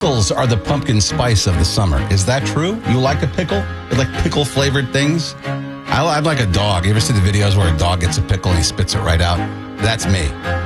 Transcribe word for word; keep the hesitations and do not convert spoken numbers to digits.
Pickles are the pumpkin spice of the summer. Is that true? You like a pickle? You like pickle-flavored things? I, I'm like a dog. You ever see the videos where a dog gets a pickle and he spits it right out? That's me.